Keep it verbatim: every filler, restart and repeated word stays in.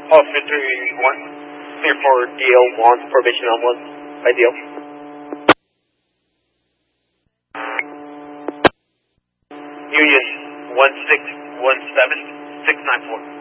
Officer one, clear for D L one, formation on one, by D L. Union one six one seven six nine four.